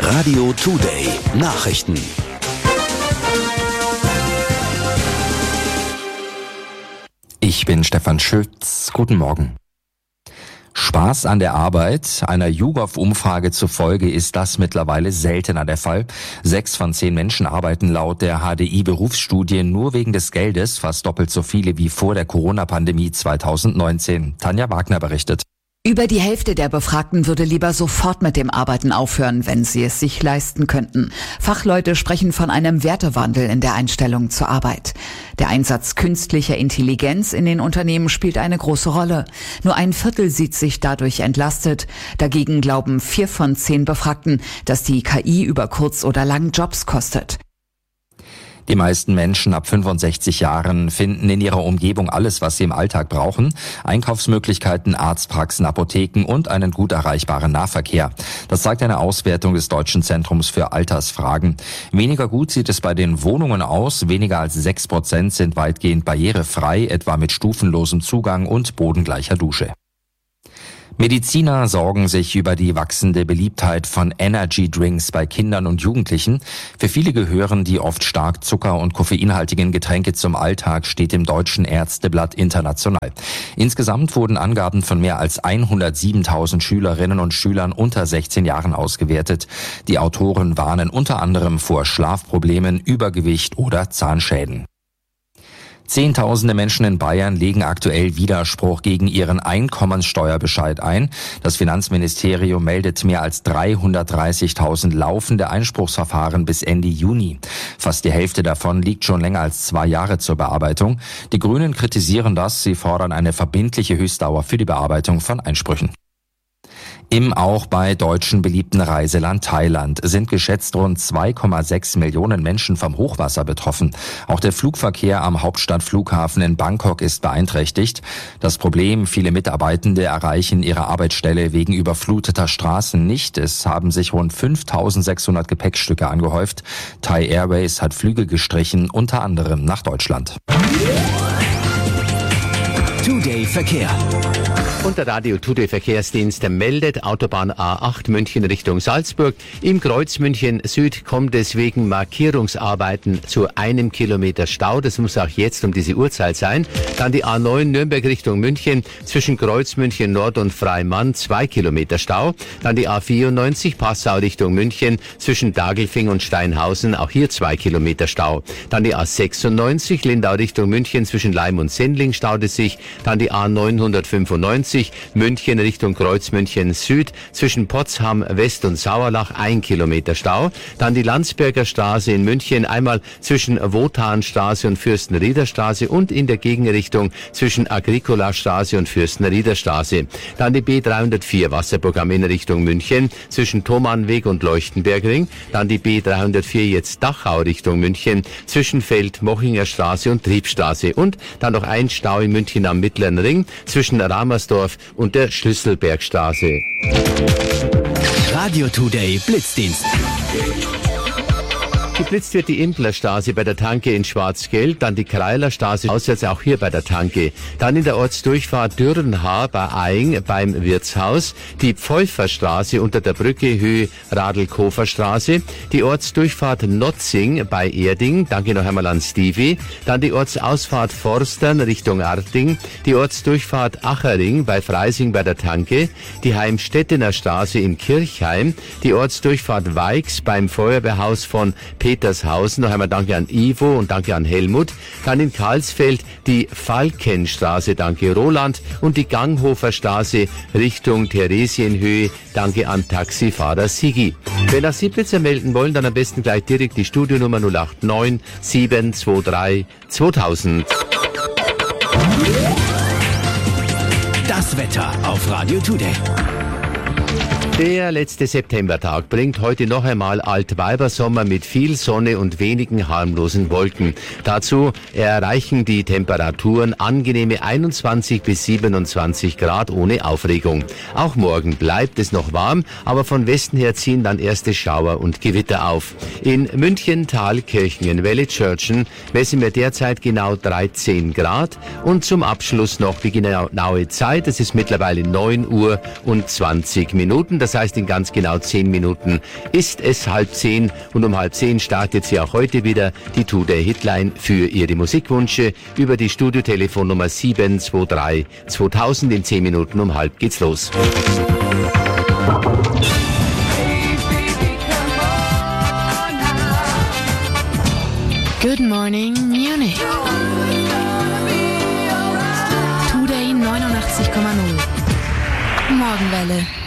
Radio Today Nachrichten. Ich bin Stefan Schütz. Guten Morgen. Spaß an der Arbeit. Einer YouGov-Umfrage zufolge ist das mittlerweile seltener der Fall. 6 von 10 Menschen arbeiten laut der HDI-Berufsstudie nur wegen des Geldes, fast doppelt so viele wie vor der Corona-Pandemie 2019. Tanja Wagner berichtet. Über die Hälfte der Befragten würde lieber sofort mit dem Arbeiten aufhören, wenn sie es sich leisten könnten. Fachleute sprechen von einem Wertewandel in der Einstellung zur Arbeit. Der Einsatz künstlicher Intelligenz in den Unternehmen spielt eine große Rolle. Nur ein Viertel sieht sich dadurch entlastet. Dagegen glauben 4 von 10 Befragten, dass die KI über kurz oder lang Jobs kostet. Die meisten Menschen ab 65 Jahren finden in ihrer Umgebung alles, was sie im Alltag brauchen. Einkaufsmöglichkeiten, Arztpraxen, Apotheken und einen gut erreichbaren Nahverkehr. Das zeigt eine Auswertung des Deutschen Zentrums für Altersfragen. Weniger gut sieht es bei den Wohnungen aus. Weniger als 6% sind weitgehend barrierefrei, etwa mit stufenlosem Zugang und bodengleicher Dusche. Mediziner sorgen sich über die wachsende Beliebtheit von Energy Drinks bei Kindern und Jugendlichen. Für viele gehören die oft stark zucker- und koffeinhaltigen Getränke zum Alltag, steht im Deutschen Ärzteblatt International. Insgesamt wurden Angaben von mehr als 107.000 Schülerinnen und Schülern unter 16 Jahren ausgewertet. Die Autoren warnen unter anderem vor Schlafproblemen, Übergewicht oder Zahnschäden. Zehntausende Menschen in Bayern legen aktuell Widerspruch gegen ihren Einkommensteuerbescheid ein. Das Finanzministerium meldet mehr als 330.000 laufende Einspruchsverfahren bis Ende Juni. Fast die Hälfte davon liegt schon länger als 2 Jahre zur Bearbeitung. Die Grünen kritisieren das. Sie fordern eine verbindliche Höchstdauer für die Bearbeitung von Einsprüchen. Im auch bei Deutschen beliebten Reiseland Thailand sind geschätzt rund 2,6 Millionen Menschen vom Hochwasser betroffen. Auch der Flugverkehr am Hauptstadtflughafen in Bangkok ist beeinträchtigt. Das Problem, viele Mitarbeitende erreichen ihre Arbeitsstelle wegen überfluteter Straßen nicht. Es haben sich rund 5.600 Gepäckstücke angehäuft. Thai Airways hat Flüge gestrichen, unter anderem nach Deutschland. Today Verkehr. Und der Radio Today Verkehrsdienst meldet Autobahn A8 München Richtung Salzburg. Im Kreuz München Süd kommt es wegen Markierungsarbeiten zu 1 Kilometer Stau. Das muss auch jetzt um diese Uhrzeit sein. Dann die A9 Nürnberg Richtung München zwischen Kreuz München Nord und Freimann 2 Kilometer Stau. Dann die A94 Passau Richtung München zwischen Dagelfing und Steinhausen, auch hier 2 Kilometer Stau. Dann die A96 Lindau Richtung München zwischen Leim und Sendling staut es sich. Dann die A995 München Richtung Kreuz München Süd zwischen Potsdam West und Sauerlach 1 Kilometer Stau. Dann die Landsberger Straße in München einmal zwischen Wotanstraße und Fürstenriederstraße und in der Gegenrichtung zwischen Agricolastraße und Fürstenriederstraße. Dann die B304 Wasserburg am Inn Richtung München zwischen Thomannweg und Leuchtenbergring. Dann die B304 jetzt Dachau Richtung München zwischen Feld-Mochinger Straße und Triebstraße. Und dann noch ein Stau in München am Mittleren Ring zwischen Ramersdorf und der Schlüsselbergstraße. Radio Today Blitzdienst. Geblitzt wird die Implerstraße bei der Tanke in Schwarzgeld, dann die Kreilerstraße auswärts auch hier bei der Tanke. Dann in der Ortsdurchfahrt Dürrenhaar bei Aing beim Wirtshaus, die Pfeuferstraße unter der Brücke Höhe Radl-Kofer-Straße, die Ortsdurchfahrt Notzing bei Erding, danke noch einmal an Stevie, dann die Ortsausfahrt Forstern Richtung Arting, die Ortsdurchfahrt Achering bei Freising bei der Tanke, die Heimstettener Straße in Kirchheim, die Ortsdurchfahrt Weix beim Feuerwehrhaus von Petershausen, noch einmal danke an Ivo und danke an Helmut. Dann in Karlsfeld die Falkenstraße, danke Roland. Und die Ganghofer Straße Richtung Theresienhöhe, danke an Taxifahrer Sigi. Wenn auch Sie Blitzer melden wollen, dann am besten gleich direkt die Studionummer 089 723 2000. Das Wetter auf Radio Today. Der letzte Septembertag bringt heute noch einmal Altweibersommer mit viel Sonne und wenigen harmlosen Wolken. Dazu erreichen die Temperaturen angenehme 21 bis 27 Grad ohne Aufregung. Auch morgen bleibt es noch warm, aber von Westen her ziehen dann erste Schauer und Gewitter auf. In München, Thalkirchen, Wellitzschörtchen messen wir derzeit genau 13 Grad. Und zum Abschluss noch die genaue Zeit. Es ist mittlerweile 9 Uhr und 20 Minuten. Das heißt, in ganz genau 10 Minuten ist es 9:30 und um 9:30 startet sie auch heute wieder die Today Hitline für Ihre Musikwünsche über die Studiotelefonnummer 723 2000. In 10 Minuten um 9:30 geht's los. Good morning, Munich. Today 89,0. Morgenwelle.